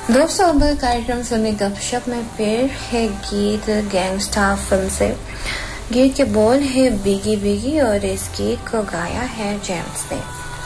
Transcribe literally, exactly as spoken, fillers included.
दोस्तों अब कार्यक्रम सुनने गपशप में फिर है गीत गैंगस्टर फिल्म से। गीत के बोल है बिगी बिगी और इस गीत को गाया है जेम्स ने।